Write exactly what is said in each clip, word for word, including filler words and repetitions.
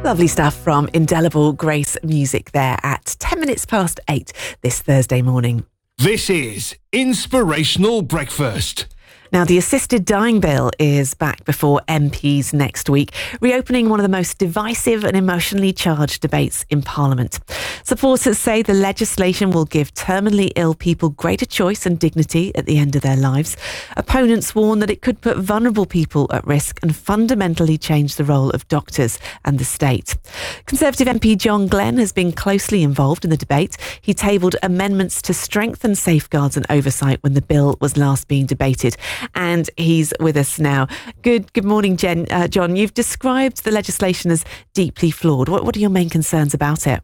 Lovely stuff from Indelible Grace Music there at ten minutes past eight this Thursday morning. This is Inspirational Breakfast. Now, the assisted dying bill is back before M Ps next week, reopening one of the most divisive and emotionally charged debates in Parliament. Supporters say the legislation will give terminally ill people greater choice and dignity at the end of their lives. Opponents warn that it could put vulnerable people at risk and fundamentally change the role of doctors and the state. Conservative M P John Glenn has been closely involved in the debate. He tabled amendments to strengthen safeguards and oversight when the bill was last being debated. And he's with us now. Good good morning, Jen. Uh, John, you've described the legislation as deeply flawed. What, what are your main concerns about it?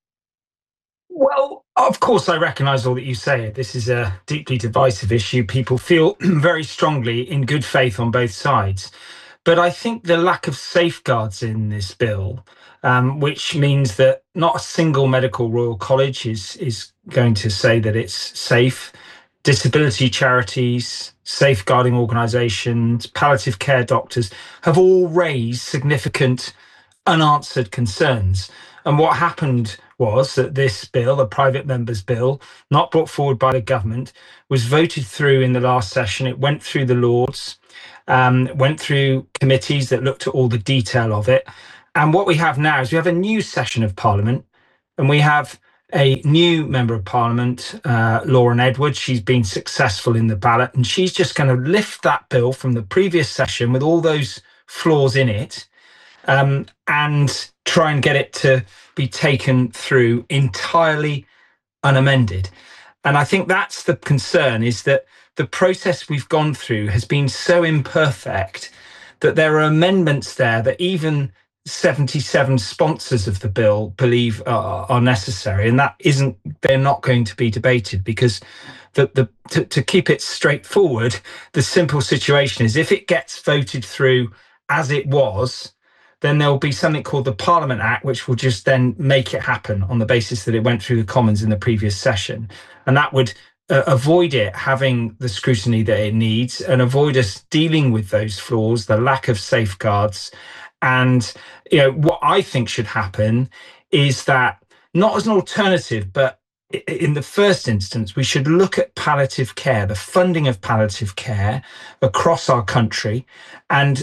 Well, of course, I recognise all that you say. This is a deeply divisive issue. People feel very strongly in good faith on both sides. But I think the lack of safeguards in this bill, um, which means that not a single medical Royal College is, is going to say that it's safe. Disability charities, safeguarding organisations, palliative care doctors have all raised significant unanswered concerns. And what happened was that this bill, a private member's bill, not brought forward by the government, was voted through in the last session. It went through the Lords, um, went through committees that looked at all the detail of it. And what we have now is we have a new session of Parliament, and we have a new Member of Parliament, uh, Lauren Edwards. She's been successful in the ballot, and she's just going to lift that bill from the previous session with all those flaws in it um, and try and get it to be taken through entirely unamended. And I think that's the concern, is that the process we've gone through has been so imperfect that there are amendments there that even seventy-seven sponsors of the bill believe are, are necessary, and that isn't, they're not going to be debated, because the, the to, to keep it straightforward, the simple situation is if it gets voted through as it was, then there will be something called the Parliament Act, which will just then make it happen on the basis that it went through the Commons in the previous session. And that would uh, avoid it having the scrutiny that it needs and avoid us dealing with those flaws, the lack of safeguards. And, you know, what I think should happen is that, not as an alternative, but in the first instance, we should look at palliative care, the funding of palliative care across our country, and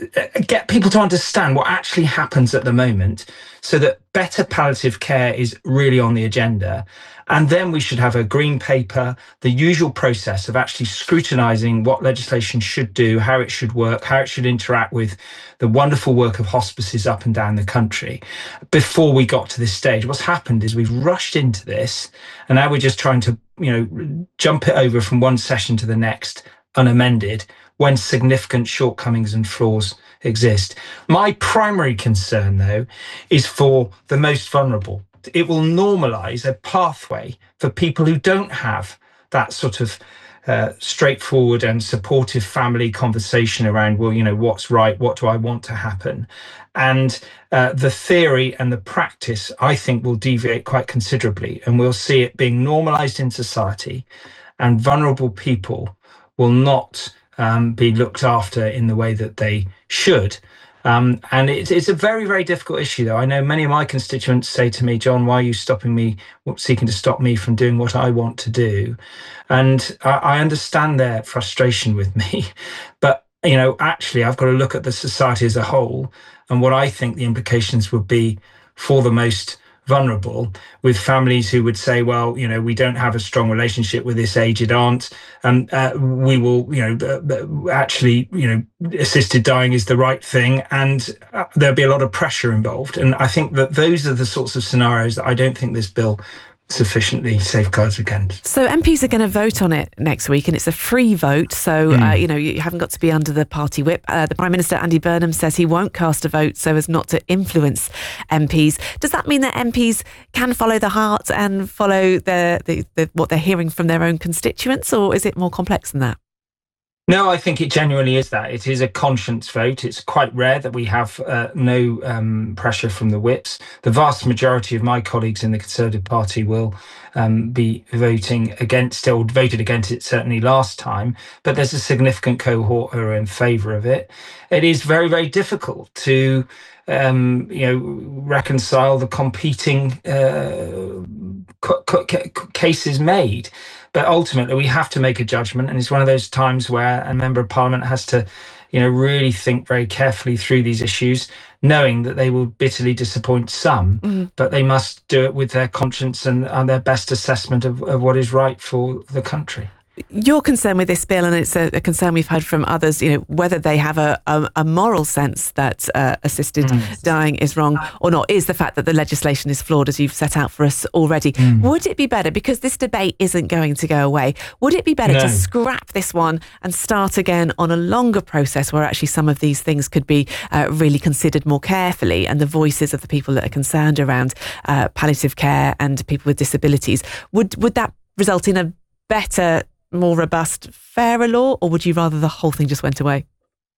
get people to understand what actually happens at the moment, so that better palliative care is really on the agenda. And then we should have a green paper, the usual process of actually scrutinising what legislation should do, how it should work, how it should interact with the wonderful work of hospices up and down the country before we got to this stage. What's happened is we've rushed into this, and now we're just trying to, you know, jump it over from one session to the next unamended, when significant shortcomings and flaws exist. My primary concern, though, is for the most vulnerable. It will normalise a pathway for people who don't have that sort of uh, straightforward and supportive family conversation around, well, you know, what's right, what do I want to happen? And uh, the theory and the practice, I think, will deviate quite considerably, and we'll see it being normalised in society, and vulnerable people will not um, be looked after in the way that they should. Um, and it's, it's a very, very difficult issue, though. I know many of my constituents say to me, John, why are you stopping me, seeking to stop me from doing what I want to do? And I, I understand their frustration with me. But, you know, actually, I've got to look at the society as a whole and what I think the implications would be for the most vulnerable, with families who would say, well, you know, we don't have a strong relationship with this aged aunt, and uh, we will, you know, uh, actually, you know, assisted dying is the right thing, and uh, there'll be a lot of pressure involved. And I think that those are the sorts of scenarios that I don't think this bill sufficiently safeguards against. So M Ps are going to vote on it next week, and it's a free vote. So, mm. uh, you know, you haven't got to be under the party whip. Uh, the Prime Minister, Andy Burnham, says he won't cast a vote so as not to influence M Ps. Does that mean that M Ps can follow the heart and follow the, the, the what they're hearing from their own constituents, or is it more complex than that? No, I think it genuinely is that. It is a conscience vote. It's quite rare that we have uh, no um, pressure from the whips. The vast majority of my colleagues in the Conservative Party will um, be voting against it, or voted against it certainly last time, but there's a significant cohort who are in favour of it. It is very, very difficult to um, you know, reconcile the competing uh, c- c- cases made. But ultimately, we have to make a judgment, and it's one of those times where a member of parliament has to, you know, really think very carefully through these issues, knowing that they will bitterly disappoint some, mm. but they must do it with their conscience and, and their best assessment of, of what is right for the country. Your concern with this bill, and it's a, a concern we've heard from others, you know, whether they have a, a, a moral sense that uh, assisted mm. dying is wrong or not, is the fact that the legislation is flawed, as you've set out for us already. Mm. Would it be better, because this debate isn't going to go away, would it be better no. to scrap this one and start again on a longer process where actually some of these things could be uh, really considered more carefully, and the voices of the people that are concerned around uh, palliative care and people with disabilities, would would that result in a better, more robust, fairer law, or would you rather the whole thing just went away?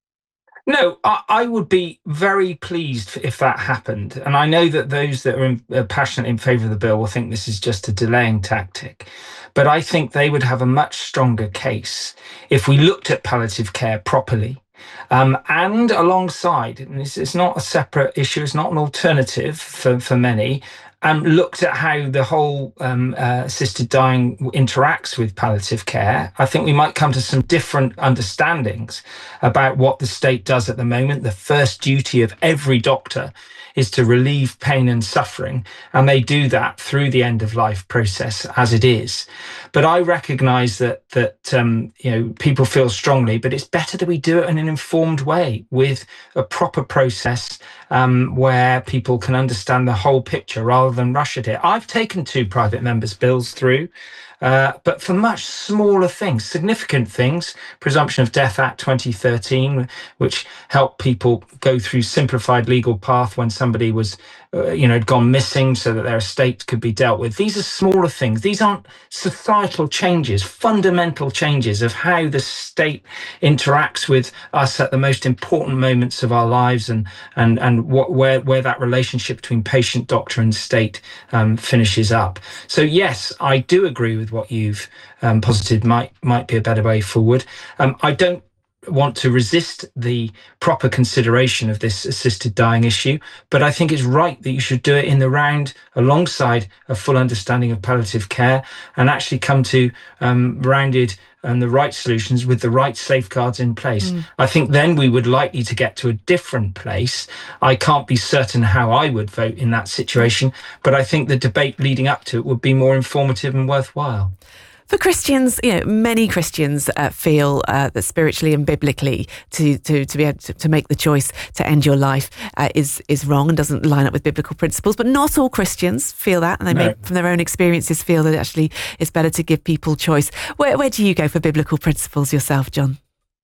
No, I, I would be very pleased if that happened. And I know that those that are, in, are passionate in favour of the bill will think this is just a delaying tactic. But I think they would have a much stronger case if we looked at palliative care properly. Um, and alongside, and it's, it's not a separate issue, it's not an alternative for, for many, Um, looked at how the whole um, uh, assisted dying interacts with palliative care, I think we might come to some different understandings about what the state does at the moment. The first duty of every doctor is to relieve pain and suffering, and they do that through the end of life process as it is. But I recognise that that um, you know, people feel strongly, but it's better that we do it in an informed way with a proper process um, where people can understand the whole picture rather than rush at it. I've taken two private members' bills through, uh, but for much smaller things, significant things. Presumption of Death Act twenty thirteen, which helped people go through simplified legal path when somebody was, uh, you know, had gone missing, so that their estate could be dealt with. These are smaller things. These aren't societal changes, fundamental changes of how the state interacts with us at the most important moments of our lives, and and and what where where that relationship between patient, doctor, and state um, finishes up. So yes, I do agree with what you've um, posited might might be a better way forward. Um, I don't want to resist the proper consideration of this assisted dying issue, but I think it's right that you should do it in the round alongside a full understanding of palliative care, and actually come to um, rounded and the right solutions with the right safeguards in place. Mm. I think then we would likely to get to a different place. I can't be certain how I would vote in that situation, but I think the debate leading up to it would be more informative and worthwhile. For Christians, you know, many Christians uh, feel uh, that spiritually and biblically to to to be able to, to make the choice to end your life uh, is is wrong and doesn't line up with biblical principles. But not all Christians feel that, and they no. may, from their own experiences, feel that actually it's better to give people choice. Where where do you go for biblical principles yourself, John?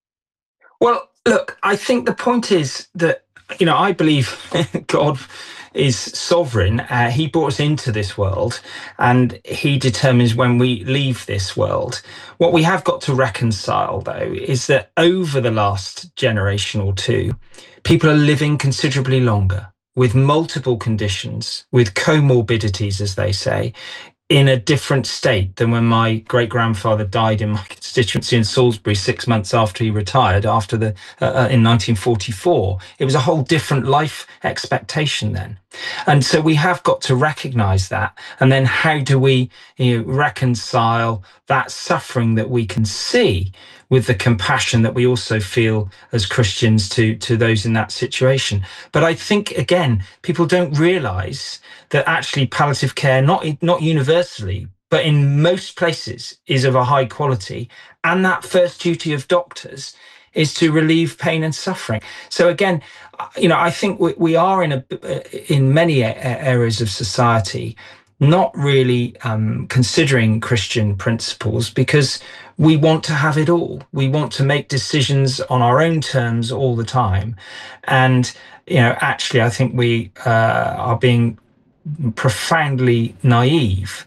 Well, look, I think the point is that, you know, I believe God is sovereign. Uh, he brought us into this world, and he determines when we leave this world. What we have got to reconcile, though, is that over the last generation or two, people are living considerably longer with multiple conditions, with comorbidities, as they say, in a different state than when my great-grandfather died in my constituency in Salisbury six months after he retired, after the uh, in nineteen forty-four. It was a whole different life expectation then. And so we have got to recognise that. And then how do we, you know, reconcile that suffering that we can see with the compassion that we also feel as Christians to, to those in that situation? But I think, again, people don't realise that actually palliative care, not not universally, but in most places, is of a high quality. And that first duty of doctors is to relieve pain and suffering. So again, you know, I think we, we are in a in many areas of society not really um, considering Christian principles, because we want to have it all. We want to make decisions on our own terms all the time. And, you know, actually, I think we uh, are being profoundly naive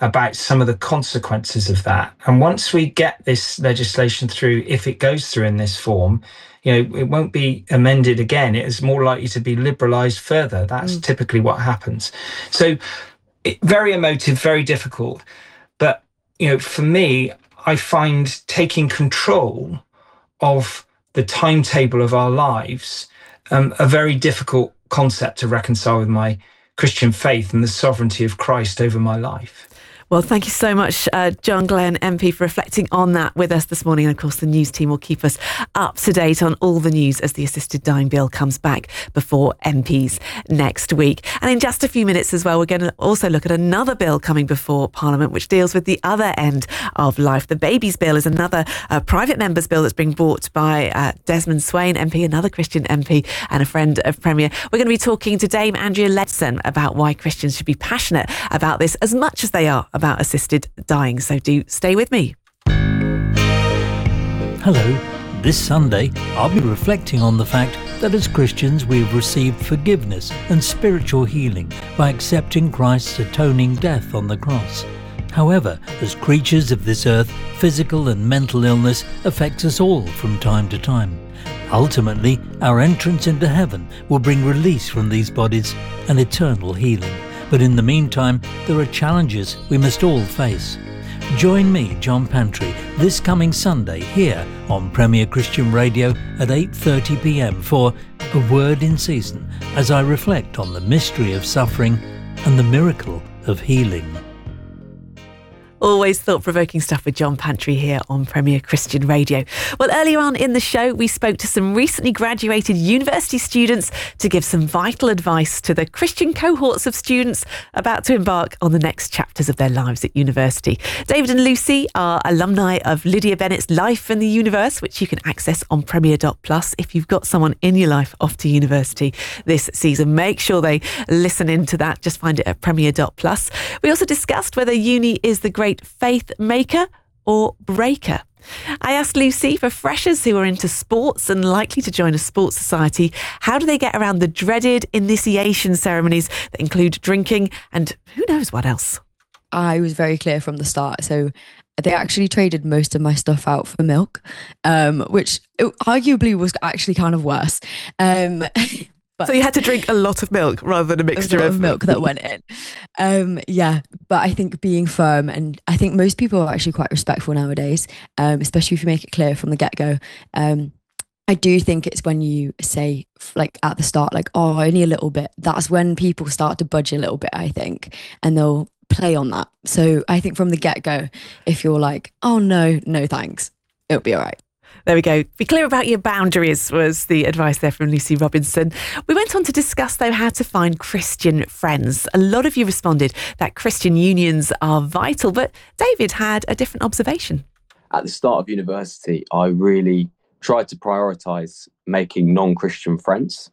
about some of the consequences of that. And once we get this legislation through, if it goes through in this form, you know, it won't be amended again. It is more likely to be liberalised further. That's mm. typically what happens. So it, very emotive, very difficult. But, you know, for me, I find taking control of the timetable of our lives um, a very difficult concept to reconcile with my Christian faith and the sovereignty of Christ over my life. Well, thank you so much, uh, John Glenn, M P, for reflecting on that with us this morning. And of course, the news team will keep us up to date on all the news as the assisted dying bill comes back before M Ps next week. And in just a few minutes as well, we're going to also look at another bill coming before Parliament, which deals with the other end of life. The Babies Bill is another uh, private member's bill that's being brought by uh, Desmond Swayne, M P, another Christian M P and a friend of Premier. We're going to be talking to Dame Andrea Ledson about why Christians should be passionate about this as much as they are about assisted dying. So do stay with me. Hello. This Sunday, I'll be reflecting on the fact that as Christians we've received forgiveness and spiritual healing by accepting Christ's atoning death on the cross. However, as creatures of this earth, physical and mental illness affects us all from time to time. Ultimately, our entrance into heaven will bring release from these bodies and eternal healing. But in the meantime, there are challenges we must all face. Join me, John Pantry, this coming Sunday here on Premier Christian Radio at eight thirty p m for A Word in Season, as I reflect on the mystery of suffering and the miracle of healing. Always thought-provoking stuff with John Pantry here on Premier Christian Radio. Well, earlier on in the show, we spoke to some recently graduated university students to give some vital advice to the Christian cohorts of students about to embark on the next chapters of their lives at university. David and Lucy are alumni of Lydia Bennett's Life in the Universe, which you can access on premier dot plus. If you've got someone in your life off to university this season, make sure they listen into that. Just find it at premier dot plus. We also discussed whether uni is the great faith maker or breaker. I asked Lucy, for freshers who are into sports and likely to join a sports society, how do they get around the dreaded initiation ceremonies that include drinking and who knows what else? I was very clear from the start. So they actually traded most of my stuff out for milk, um, which arguably was actually kind of worse. Um, But so you had to drink a lot of milk rather than a mixture a of milk that went in. Um, yeah, but I think being firm, and I think most people are actually quite respectful nowadays, um, especially if you make it clear from the get-go. Um, I do think it's when you say, like at the start, like, oh, only a little bit. That's when people start to budge a little bit, I think, and they'll play on that. So I think from the get-go, if you're like, oh, no, no thanks, it'll be all right. There we go. Be clear about your boundaries was the advice there from Lucy Robinson. We went on to discuss, though, how to find Christian friends. A lot of you responded that Christian unions are vital, but David had a different observation. At the start of university, I really tried to prioritise making non-Christian friends,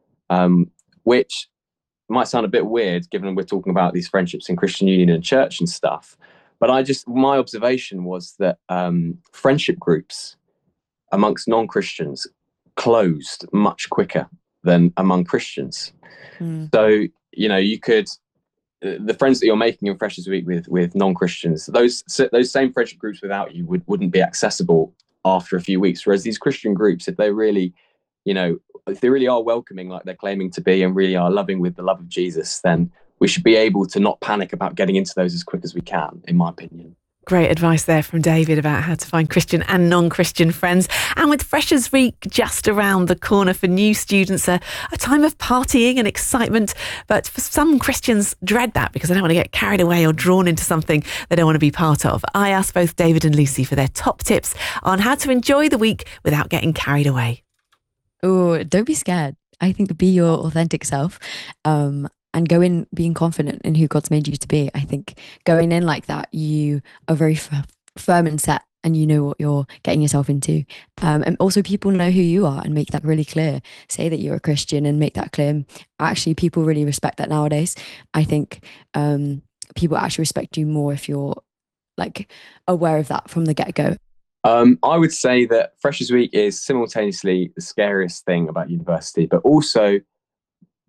um, which might sound a bit weird given we're talking about these friendships in Christian Union and church and stuff. But I just, my observation was that um, friendship groups amongst non-Christians closed much quicker than among Christians. Mm. So, you know, you could, the friends that you're making in Freshers Week with with non-Christians, those those same friendship groups without you would, wouldn't be accessible after a few weeks. Whereas these Christian groups, if they really, you know, if they really are welcoming like they're claiming to be and really are loving with the love of Jesus, then we should be able to not panic about getting into those as quick as we can, in my opinion. Great advice there from David about how to find Christian and non-Christian friends. And with Freshers Week just around the corner for new students, a, a time of partying and excitement. But for some Christians, dread that because they don't want to get carried away or drawn into something they don't want to be part of. I asked both David and Lucy for their top tips on how to enjoy the week without getting carried away. Oh, don't be scared. I think be your authentic self. Um, And go in being confident in who God's made you to be. I think going in like that, you are very f- firm and set and you know what you're getting yourself into. Um, and also people know who you are and make that really clear. Say that you're a Christian and make that clear. Actually, people really respect that nowadays. I think um, people actually respect you more if you're like aware of that from the get-go. Um, I would say that Freshers Week is simultaneously the scariest thing about university, but also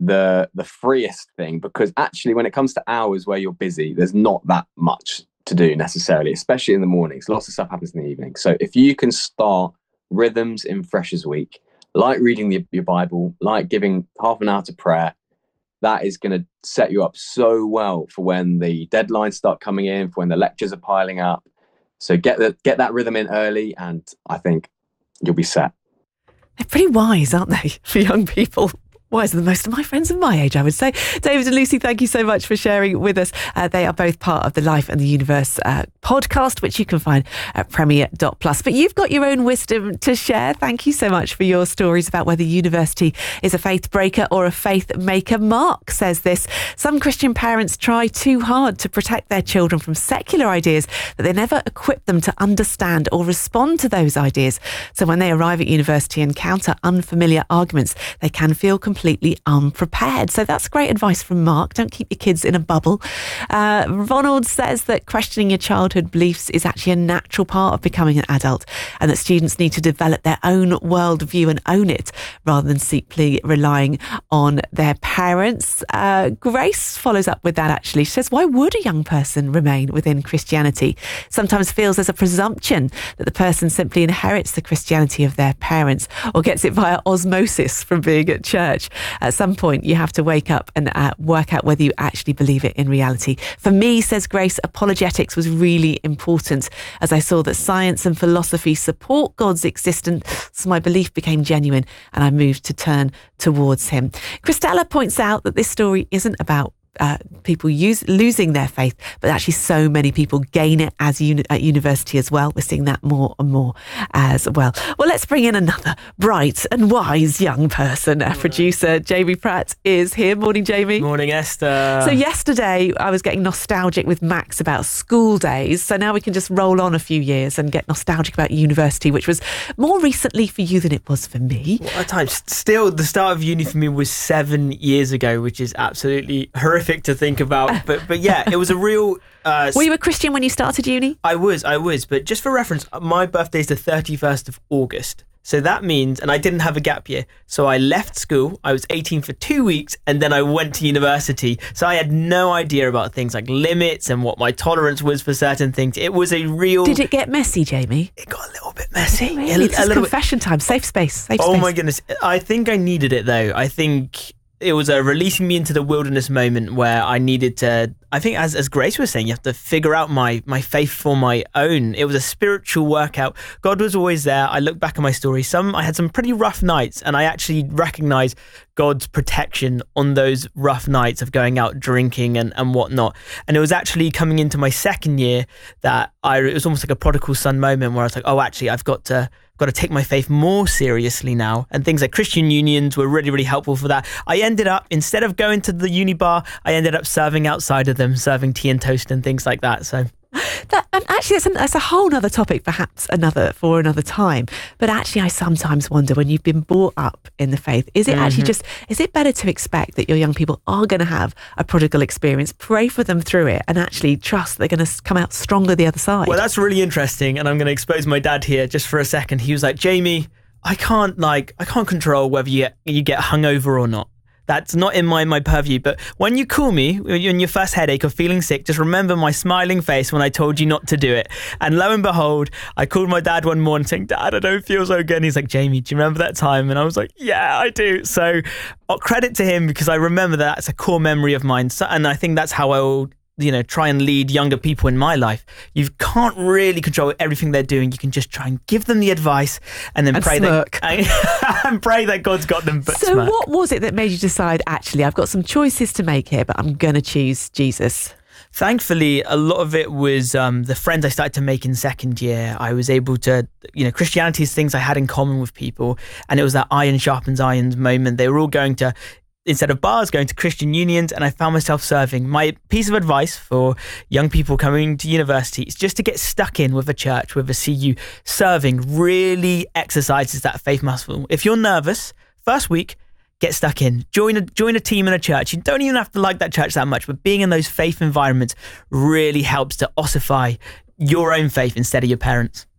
the the freest thing, because actually when it comes to hours where you're busy, there's not that much to do necessarily, especially in the mornings. Lots of stuff happens in the evening. So if you can start rhythms in Freshers Week, like reading the, your Bible, like giving half an hour to prayer, that is going to set you up so well for when the deadlines start coming in, for when the lectures are piling up. So get the, get that rhythm in early, and I think you'll be set. They're pretty wise, aren't they, for young people? Wiser than most of my friends of my age, I would say. David and Lucy, thank you so much for sharing with us. Uh, they are both part of the Life and the Universe uh, podcast, which you can find at premier dot plus. But you've got your own wisdom to share. Thank you so much for your stories about whether university is a faith breaker or a faith maker. Mark says this: some Christian parents try too hard to protect their children from secular ideas that they never equip them to understand or respond to those ideas. So when they arrive at university and encounter unfamiliar arguments, they can feel completely completely unprepared. So that's great advice from Mark. Don't keep your kids in a bubble. Uh, Ronald says that questioning your childhood beliefs is actually a natural part of becoming an adult, and that students need to develop their own worldview and own it rather than simply relying on their parents. Uh, Grace follows up with that actually. She says, why would a young person remain within Christianity? Sometimes feels there's a presumption that the person simply inherits the Christianity of their parents or gets it via osmosis from being at church. At some point, you have to wake up and uh, work out whether you actually believe it in reality. For me, says Grace, apologetics was really important as I saw that science and philosophy support God's existence. So my belief became genuine and I moved to turn towards him. Christella points out that this story isn't about Uh, people use losing their faith, but actually so many people gain it as uni- at university as well. We're seeing that more and more as well. Well, let's bring in another bright and wise young person. Our producer Jamie Pratt is here. Morning, Jamie. Morning, Esther. So yesterday I was getting nostalgic with Max about school days. So now we can just roll on a few years and get nostalgic about university, which was more recently for you than it was for me. What a time. Still, the start of uni for me was seven years ago, which is absolutely horrific to think about, but but yeah, it was a real uh were you a Christian when you started uni? I was I was but just for reference, my birthday is the thirty-first of August, so that means, and I didn't have a gap year, so I left school, I was eighteen for two weeks, and then I went to university, so I had no idea about things like limits and what my tolerance was for certain things. It was a real... Did it get messy, Jamie? It got a little bit messy. Really? a, This a is little confession bit... time. Safe space. Safe oh space. my goodness, I think I needed it though. I think it was a releasing me into the wilderness moment where I needed to, I think as as Grace was saying, you have to figure out my my faith for my own. It was a spiritual workout. God was always there. I look back at my story. Some I had some pretty rough nights, and I actually recognize God's protection on those rough nights of going out drinking and, and whatnot. And it was actually coming into my second year that I it was almost like a prodigal son moment where I was like, oh, actually, I've got to got to take my faith more seriously now. And things like Christian unions were really, really helpful for that. I ended up, instead of going to the uni bar, I ended up serving outside of them, serving tea and toast and things like that. So that, and actually, that's a, that's a whole other topic, perhaps another for another time. But actually, I sometimes wonder, when you've been brought up in the faith, is it mm-hmm. actually just, is it better to expect that your young people are going to have a prodigal experience, pray for them through it, and actually trust they're going to come out stronger the other side? Well, that's really interesting. And I'm going to expose my dad here just for a second. He was like, Jamie, I can't like, I can't control whether you get, you get hungover or not. That's not in my, my purview. But when you call me in your first headache or feeling sick, just remember my smiling face when I told you not to do it. And lo and behold, I called my dad one morning saying, Dad, I don't feel so good. And he's like, Jamie, do you remember that time? And I was like, yeah, I do. So uh, credit to him, because I remember that. That's a core memory of mine. So, and I think that's how I will, you know, try and lead younger people in my life. You can't really control everything they're doing. You can just try and give them the advice and then and pray smirk. that and pray that God's got them. But so smirk. What was it that made you decide, actually, I've got some choices to make here, but I'm going to choose Jesus? Thankfully, a lot of it was um, the friends I started to make in second year. I was able to, you know, Christianity is things I had in common with people. And it was that iron sharpens iron moment. They were all going to, instead of bars, going to Christian unions, and I found myself serving. My piece of advice for young people coming to university is just to get stuck in with a church, with a C U. Serving really exercises that faith muscle. If you're nervous, first week, get stuck in. Join a join a team in a church. You don't even have to like that church that much, but being in those faith environments really helps to ossify your own faith instead of your parents'.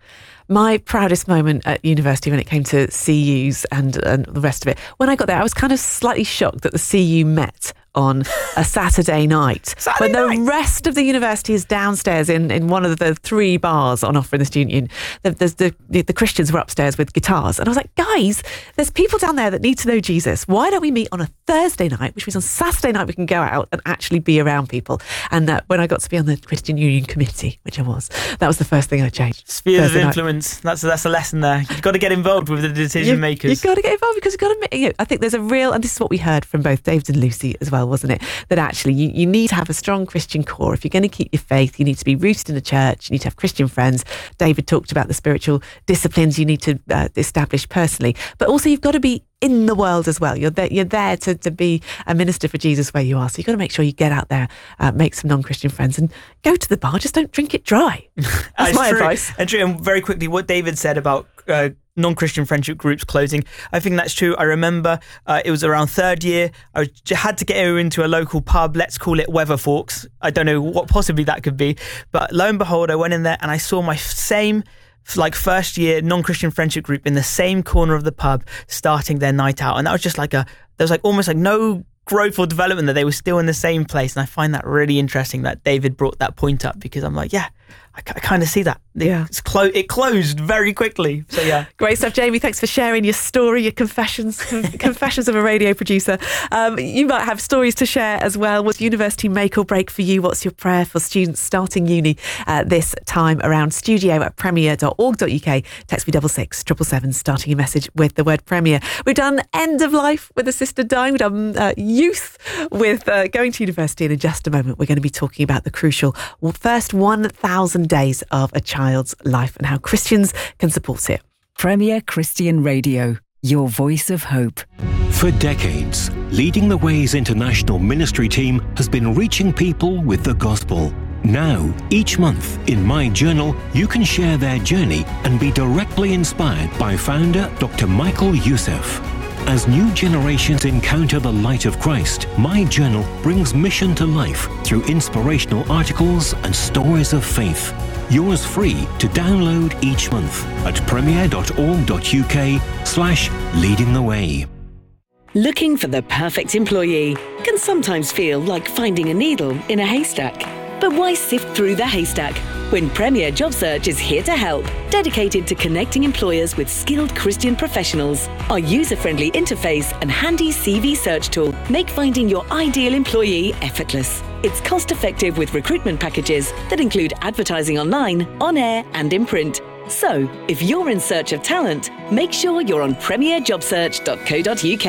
My proudest moment at university when it came to C Us and, and the rest of it, when I got there, I was kind of slightly shocked that the C U met on a Saturday night Saturday when the night. rest of the university is downstairs in, in one of the three bars on offer in the student union. The, the, the, the Christians were upstairs with guitars. And I was like, guys, there's people down there that need to know Jesus. Why don't we meet on a Thursday night, which means on Saturday night we can go out and actually be around people. And uh, when I got to be on the Christian Union committee, which I was, that was the first thing I changed. Spheres Thursday of night. influence. That's a, that's a lesson there. You've got to get involved with the decision You- makers. You've got to get involved because you've got to. You know, I think there's a real, and this is what we heard from both David and Lucy as well, wasn't it? That actually you, you need to have a strong Christian core. If you're going to keep your faith, you need to be rooted in a church. You need to have Christian friends. David talked about the spiritual disciplines you need to uh, establish personally, but also you've got to be in the world as well. You're there, you're there to, to be a minister for Jesus where you are. So you've got to make sure you get out there, uh, make some non-Christian friends and go to the bar. Just don't drink it dry. That's It's my true. advice. And true. And very quickly, what David said about uh, non-Christian friendship groups closing, I think that's true. I remember uh, it was around third year. I was, had to get her into a local pub. Let's call it Weatherforks. I don't know what possibly that could be. But lo and behold, I went in there and I saw my same like first year non-Christian friendship group in the same corner of the pub starting their night out. And that was just like a, there was like almost like no growth or development there. They were still in the same place. And I find that really interesting that David brought that point up because I'm like, yeah, I, I kind of see that. It, Yeah. it's clo- it closed very quickly. So yeah. Great stuff, Jamie. Thanks for sharing your story, your confessions, confessions of a radio producer. Um, you might have stories to share as well. What's university make or break for you? What's your prayer for students starting uni uh, this time around? Studio at premier dot org dot uk. Text me double six triple seven, starting your message with the word Premier. We've done end of life with a sister dying. We've done uh, youth with uh, going to university. And in just a moment, we're going to be talking about the crucial first one thousand days of a child's life and how Christians can support it. Premier Christian Radio, your voice of hope. For decades, Leading the Way's international ministry team has been reaching people with the gospel. Now, each month in My Journal, you can share their journey and be directly inspired by founder Doctor Michael Youssef. As new generations encounter the light of Christ, My Journal brings mission to life through inspirational articles and stories of faith. Yours free to download each month at premier dot org dot uk slash leading the way. Looking for the perfect employee can sometimes feel like finding a needle in a haystack. But why sift through the haystack when Premier Job Search is here to help, dedicated to connecting employers with skilled Christian professionals? Our user-friendly interface and handy C V search tool make finding your ideal employee effortless. It's cost-effective with recruitment packages that include advertising online, on air, and in print. So, if you're in search of talent, make sure you're on premier job search dot co dot uk.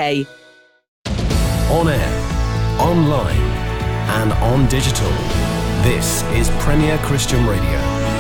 On air, online, and on digital. This is Premier Christian Radio.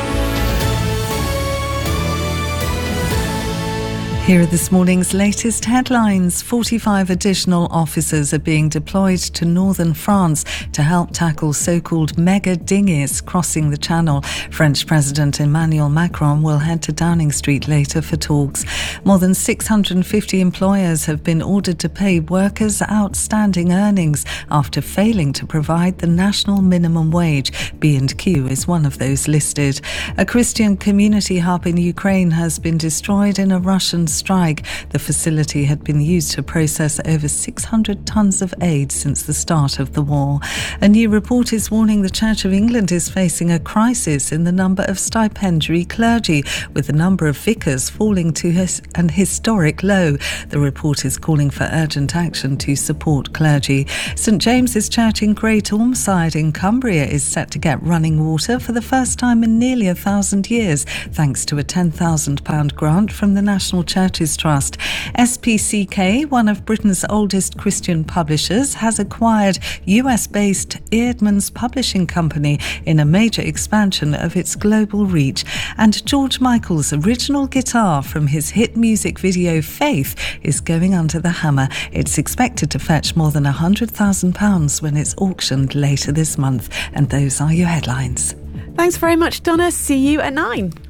Here are this morning's latest headlines. forty-five additional officers are being deployed to northern France to help tackle so-called mega dinghies crossing the Channel. French President Emmanuel Macron will head to Downing Street later for talks. More than six hundred fifty employers have been ordered to pay workers outstanding earnings after failing to provide the national minimum wage. B and Q is one of those listed. A Christian community hub in Ukraine has been destroyed in a Russian strike. The facility had been used to process over six hundred tonnes of aid since the start of the war. A new report is warning the Church of England is facing a crisis in the number of stipendiary clergy, with the number of vicars falling to his, an historic low. The report is calling for urgent action to support clergy. St James's Church in Great Ormside in Cumbria is set to get running water for the first time in nearly a thousand years, thanks to a ten thousand pounds grant from the National Churches Trust. S P C K, one of Britain's oldest Christian publishers, has acquired U S-based Eerdmans Publishing Company in a major expansion of its global reach. And George Michael's original guitar from his hit music video Faith is going under the hammer. It's expected to fetch more than one hundred thousand pounds when it's auctioned later this month. And those are your headlines. Thanks very much, Donna. See you at nine.